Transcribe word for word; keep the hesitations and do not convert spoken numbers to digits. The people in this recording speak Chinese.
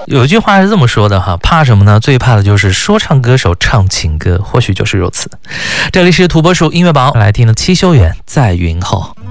有句话是这么说的哈，怕什么呢？最怕的就是说唱歌手唱情歌，或许就是如此。这里是土拨鼠音乐榜，来听的七修远在云后。